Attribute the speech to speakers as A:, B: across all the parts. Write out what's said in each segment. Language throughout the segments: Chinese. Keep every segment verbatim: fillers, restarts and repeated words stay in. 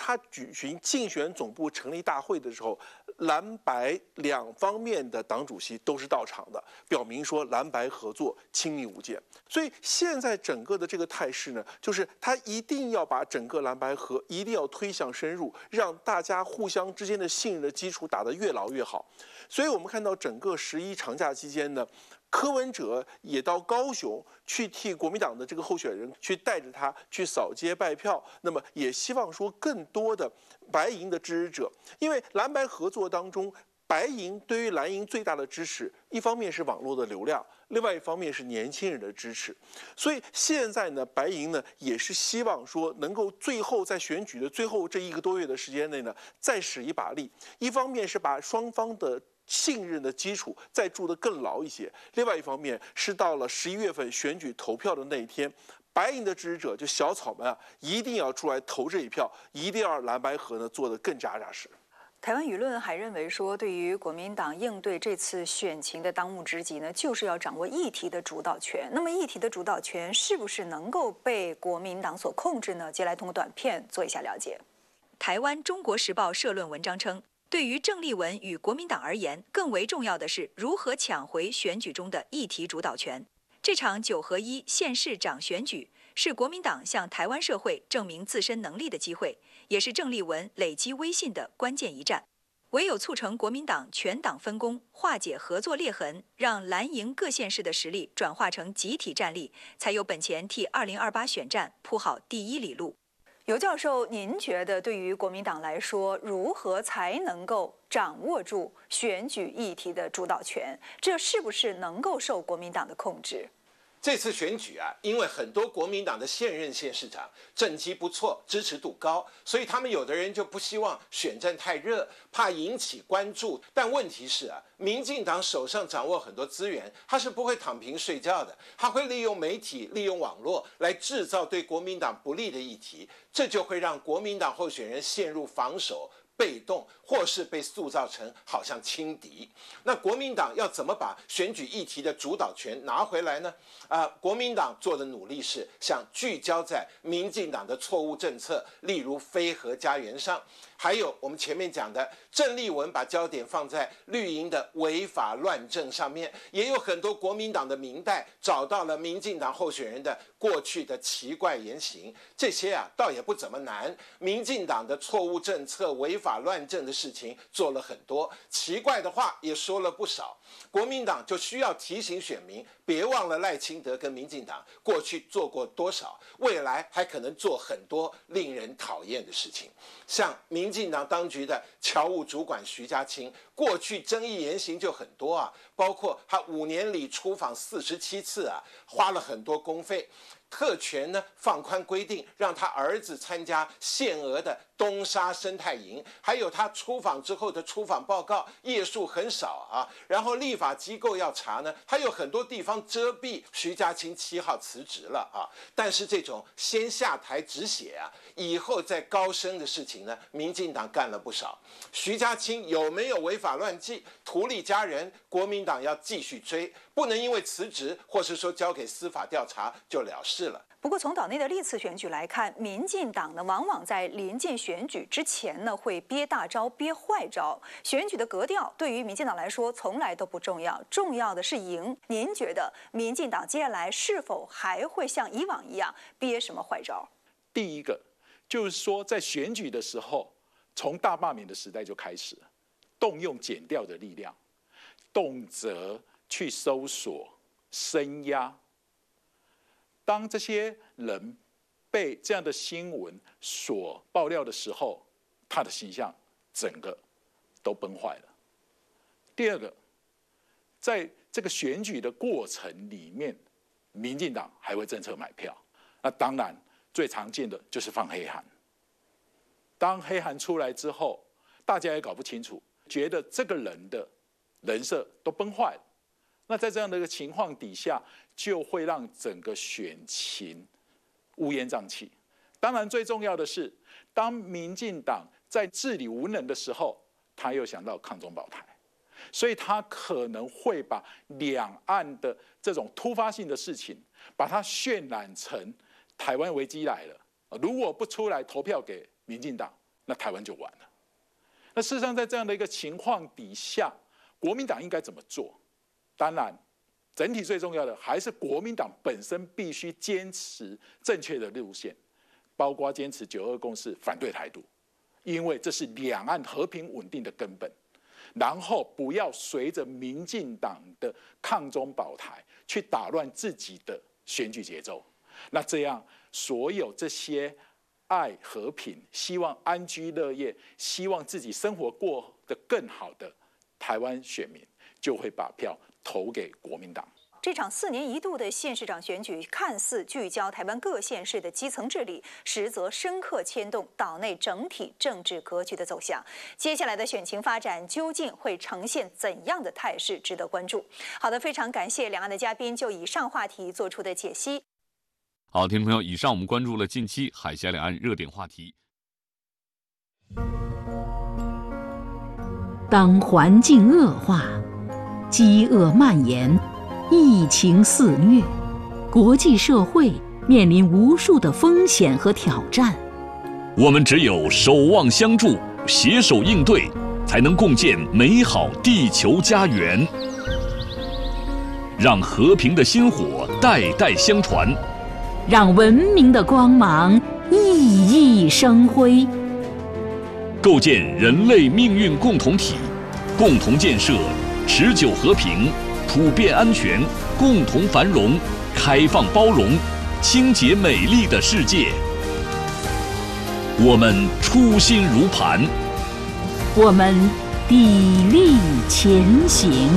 A: 他举行竞选总部成立大会的时候，蓝白两方面的党主席都是到场的，表明说蓝白合作亲密无间。所以现在整个的这个态势呢，就是他一定要把整个蓝白合一定要推向深入，让大家互相之间的信任的基础打得越牢越好。所以我们看到整个十一长假期间呢，柯文哲也到高雄去替国民党的这个候选人去带着他去扫街拜票，那么也希望说更多的白营的支持者，因为蓝白合作当中，白营对于蓝营最大的支持，一方面是网络的流量，另外一方面是年轻人的支持。所以现在呢，白营呢也是希望说能够最后在选举的最后这一个多月的时间内呢，再使一把力，一方面是把双方的信任的基础再筑得更牢一些，另外一方面是到了十一月份选举投票的那一天，白营的支持者就小草们啊，一定要出来投这一票，一定要让蓝白合呢做得更扎扎实。
B: 台湾舆论还认为说，对于国民党应对这次选情的当务之急呢，就是要掌握议题的主导权。那么，议题的主导权是不是能够被国民党所控制呢？接下来通过短片做一下了解。台湾《中国时报》社论文章称，对于郑丽文与国民党而言，更为重要的是如何抢回选举中的议题主导权。这场九合一县市长选举是国民党向台湾社会证明自身能力的机会，也是郑丽文累积威信的关键一战。唯有促成国民党全党分工，化解合作裂痕，让蓝营各县市的实力转化成集体战力，才有本钱替二零二八选战铺好第一里路。尤教授，您觉得对于国民党来说，如何才能够掌握住选举议题的主导权？这是不是能够受国民党的控制？
C: 这次选举啊，因为很多国民党的现任县市长政绩不错，支持度高，所以他们有的人就不希望选战太热，怕引起关注。但问题是啊，民进党手上掌握很多资源，他是不会躺平睡觉的，他会利用媒体、利用网络来制造对国民党不利的议题，这就会让国民党候选人陷入防守、被动，或是被塑造成好像轻敌。那国民党要怎么把选举议题的主导权拿回来呢？啊、呃，国民党做的努力是想聚焦在民进党的错误政策，例如非核家园上，还有我们前面讲的郑丽文把焦点放在绿营的违法乱政上面，也有很多国民党的民代找到了民进党候选人的过去的奇怪言行，这些啊倒也不怎么难。民进党的错误政策、违法乱政的事情做了很多，奇怪的话也说了不少。国民党就需要提醒选民，别忘了赖清德跟民进党过去做过多少，未来还可能做很多令人讨厌的事情。像民进党当局的侨务主管徐家清，过去争议言行就很多啊，包括他五年里出访四十七次啊，花了很多公费。特权呢放宽规定，让他儿子参加限额的东沙生态营，还有他出访之后的出访报告页数很少啊。然后立法机构要查呢，他有很多地方遮蔽。徐家清七号辞职了啊，但是这种先下台止血啊，以后再高升的事情呢，民进党干了不少。徐家清有没有违法乱纪、图利家人？国民党要继续追，不能因为辞职或是说交给司法调查就了事了。
B: 不过从岛内的历次选举来看，民进党呢往往在临近选举之前呢会憋大招、憋坏招。选举的格调对于民进党来说从来都不重要，重要的是赢。您觉得民进党接下来是否还会像以往一样憋什么坏招？
D: 第一个就是说，在选举的时候，从大罢免的时代就开始了，动用检调的力量，动辄去搜索、声压。当这些人被这样的新闻所爆料的时候，他的形象整个都崩坏了。第二个，在这个选举的过程里面，民进党还会政策买票。那当然最常见的就是放黑函。当黑函出来之后，大家也搞不清楚，觉得这个人的人设都崩坏了。那在这样的一个情况底下，就会让整个选情乌烟瘴气。当然，最重要的是，当民进党在治理无能的时候，他又想到抗中保台，所以他可能会把两岸的这种突发性的事情，把它渲染成台湾危机来了。如果不出来投票给民进党， 那台湾就完了。那事实上，在这样的一个情况底下，国民党应该怎么做？当然，整体最重要的还是国民党本身必须坚持正确的路线，包括坚持九二共识，反对台独，因为这是两岸和平稳定的根本。然后不要随着民进党的抗中保台去打乱自己的选举节奏。那这样，所有这些爱和平、希望安居乐业、希望自己生活过得更好的台湾选民，就会把票投给国民党。
B: 这场四年一度的县市长选举，看似聚焦台湾各县市的基层治理，实则深刻牵动岛内整体政治格局的走向。接下来的选情发展究竟会呈现怎样的态势，值得关注。好的，非常感谢两岸的嘉宾就以上话题做出的解析。
E: 好，听众朋友，以上我们关注了近期海峡两岸热点话题。
F: 当环境恶化，饥饿蔓延，疫情肆虐，国际社会面临无数的风险和挑战。
E: 我们只有守望相助，携手应对，才能共建美好地球家园。让和平的薪火代代相传，
F: 让文明的光芒熠熠生辉。
E: 构建人类命运共同体，共同建设持久和平、普遍安全、共同繁荣、开放包容、清洁美丽的世界。我们初心如磐，
F: 我们砥砺前行。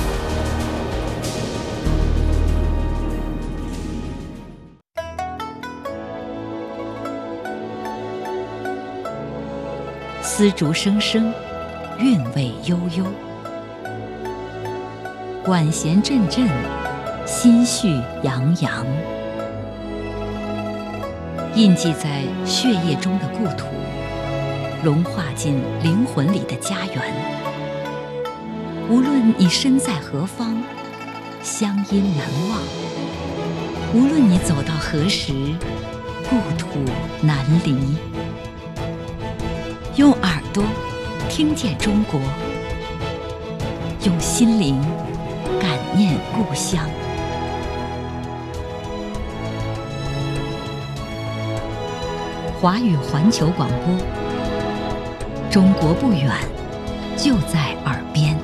F: 丝竹声声，韵味悠悠。管弦阵阵，心绪洋洋。印记在血液中的故土，融化进灵魂里的家园。无论你身在何方，乡音难忘；无论你走到何时，故土难离。用耳朵听见中国，用心灵感念故乡。华语环球广播，中国不远，就在耳边。